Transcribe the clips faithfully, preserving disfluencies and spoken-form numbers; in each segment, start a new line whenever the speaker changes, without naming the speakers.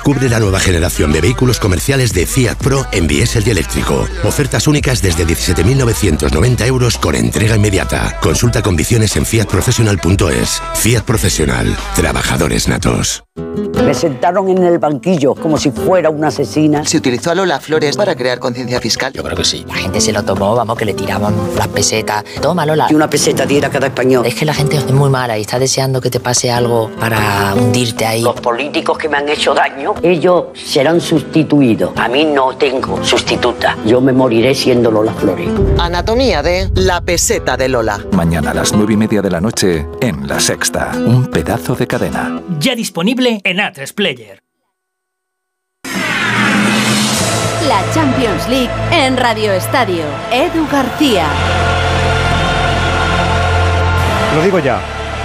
Descubre la nueva generación de vehículos comerciales de Fiat Pro en diésel y eléctrico. Ofertas únicas desde diecisiete mil novecientos noventa euros con entrega inmediata. Consulta condiciones en fiat professional punto es. Fiat Profesional. Trabajadores natos.
Me sentaron en el banquillo como si fuera una asesina.
¿Se utilizó a Lola Flores para crear conciencia fiscal?
Yo creo que sí. La gente se lo tomó, vamos, que le tiraban las pesetas. Toma, Lola.
Y una peseta diera cada español.
Es que la gente es muy mala y está deseando que te pase algo para hundirte ahí.
Los políticos que me han hecho daño, ellos serán sustituidos. A mí no tengo sustituta. Yo me moriré siendo Lola Flores.
Anatomía de La peseta de Lola.
Mañana a las nueve y media de la noche en La Sexta. Un pedazo de cadena.
Ya disponible en A tres Player.
La Champions League en Radio Estadio. Edu García.
Lo digo ya.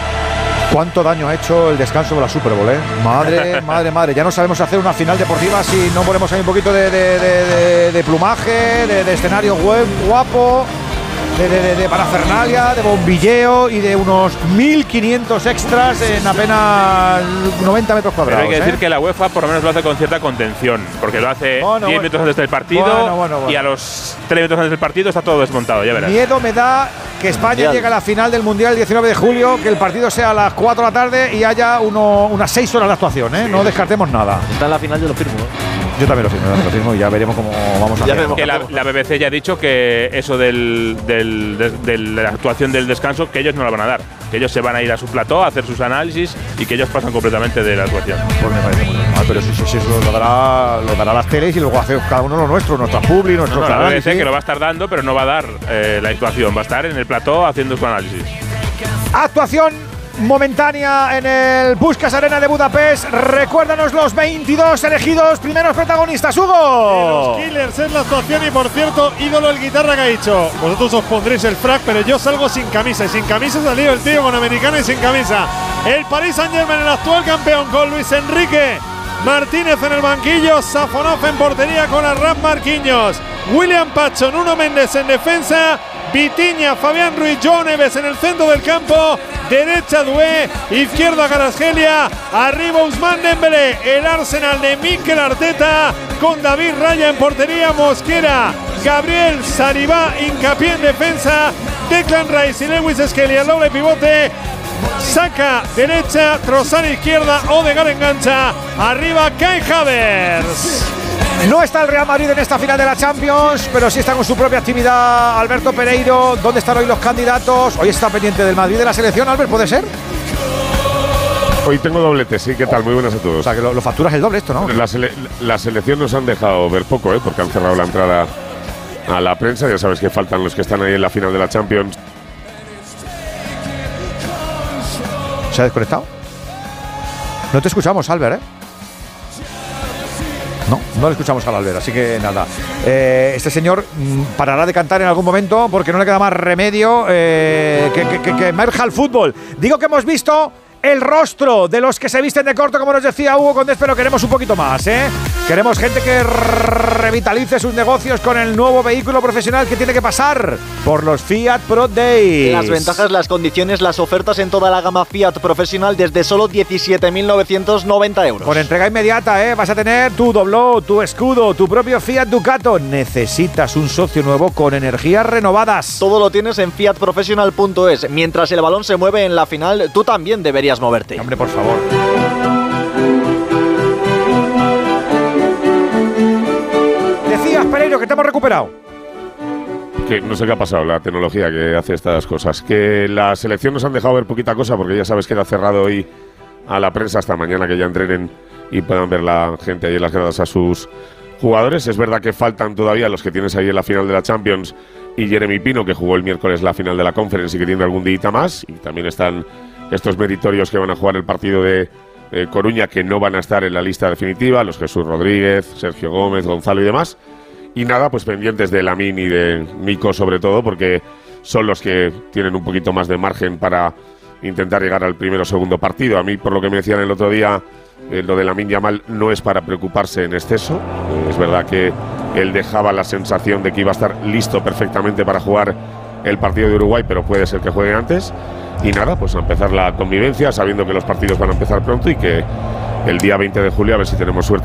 ¿Cuánto daño ha hecho el descanso de la Super Bowl, eh? Madre, madre, madre. Ya no sabemos hacer una final deportiva si no ponemos ahí un poquito de, de, de, de, de plumaje, de, de escenario web guapo, de, de, de, de parafernalia, de bombilleo y de unos mil quinientos extras en apenas noventa metros cuadrados.
Pero hay que decir
¿eh?
que la UEFA por lo menos lo hace con cierta contención, porque lo hace
bueno,
diez
bueno.
minutos antes del partido
Bueno, bueno, bueno.
y a los tres minutos antes del partido está todo desmontado, ya verás.
Miedo me da que España mundial. llegue a la final del Mundial el diecinueve de julio, que el partido sea a las cuatro de la tarde y haya uno, unas seis horas de actuación, ¿eh? Sí. No descartemos nada.
Está en la final, yo lo firmo.
Yo también lo firmo, yo lo firmo y ya veremos cómo vamos a hacer.
Que la, la B B C ya ha dicho que eso del, del, de, de la actuación del descanso, que ellos no la van a dar. Que ellos se van a ir a su plató a hacer sus análisis y que ellos pasan completamente de la actuación.
Pues me parece muy normal, pero eso sí, sí, lo, dará, lo dará las teles y luego hace cada uno lo nuestro, nuestra publi, nuestro
no, no,
canal.
La B B C que lo va a estar dando, pero no va a dar eh, la actuación, va a estar en el plató haciendo su análisis.
Actuación momentánea en el Puskás Arena de Budapest. Recuérdanos los veintidós elegidos primeros protagonistas, Hugo.
De los Killers es la actuación y, por cierto, ídolo el guitarra que ha dicho: vosotros os pondréis el frac, pero yo salgo sin camisa. Y sin camisa ha salido el tío con americana y sin camisa. El Paris Saint-Germain, el actual campeón, con Luis Enrique Martínez en el banquillo, Safonov en portería con Arraf Marquinhos, William Pacho, Nuno Méndez en defensa, Vitinha, Fabián Ruiz, João Neves en el centro del campo, derecha Doué, izquierda Kvaratskhelia, arriba Ousmane Dembélé, el Arsenal de Mikel Arteta con David Raya en portería, Mosquera, Gabriel Saribá, hincapié en defensa, Declan Rice y Lewis Skelly al doble pivote, Saka derecha, Trossard izquierda, Odegaard engancha, arriba Kai Havertz.
No está el Real Madrid en esta final de la Champions, pero sí está con su propia actividad Alberto Pereiro. ¿Dónde están hoy los candidatos? Hoy está pendiente del Madrid de la selección, Albert, ¿puede ser?
Hoy tengo doblete, sí, ¿qué tal? Muy buenas a todos.
O sea, que lo, lo facturas el doble esto, ¿no?
La, sele la selección nos han dejado ver poco, ¿eh? Porque han cerrado la entrada a la prensa. Ya sabes que faltan los que están ahí en la final de la Champions.
¿Se ha desconectado? No te escuchamos, Albert, ¿eh? No, no le escuchamos al Albert, así que nada. Eh, este señor mmm, parará de cantar en algún momento porque no le queda más remedio eh, que, que, que, que emerja al fútbol. Digo que hemos visto el rostro de los que se visten de corto, como nos decía Hugo Condés, pero queremos un poquito más, ¿eh? Queremos gente que revitalice sus negocios con el nuevo vehículo profesional que tiene que pasar por los Fiat Pro Days.
Las ventajas, las condiciones, las ofertas en toda la gama Fiat profesional desde solo diecisiete mil novecientos noventa euros.
Con entrega inmediata, ¿eh? Vas a tener tu dobló, tu escudo, tu propio Fiat Ducato. Necesitas un socio nuevo con energías renovadas.
Todo lo tienes en fiat professional punto es. Mientras el balón se mueve en la final, tú también deberías moverte.
Hombre, por favor. Decías, Pereiro, que te hemos recuperado.
Que no sé qué ha pasado, la tecnología que hace estas cosas. Que la selección nos han dejado ver poquita cosa porque ya sabes que era cerrado hoy a la prensa hasta mañana que ya entrenen y puedan ver la gente ahí en las gradas a sus jugadores. Es verdad que faltan todavía los que tienes ahí en la final de la Champions y Jeremy Pino, que jugó el miércoles la final de la Conference y que tiene algún día más. Y también están estos meritorios que van a jugar el partido de eh, Coruña, que no van a estar en la lista definitiva, los Jesús Rodríguez, Sergio Gómez, Gonzalo y demás. Y nada, pues pendientes de Lamine y de Nico sobre todo, porque son los que tienen un poquito más de margen para intentar llegar al primero o segundo partido. A mí, por lo que me decían el otro día, eh, lo de Lamine Yamal no es para preocuparse en exceso. Eh, es verdad que él dejaba la sensación de que iba a estar listo perfectamente para jugar el partido de Uruguay, pero puede ser que juegue antes. Y nada, pues a empezar la convivencia, sabiendo que los partidos van a empezar pronto y que el día veinte de julio a ver si tenemos suerte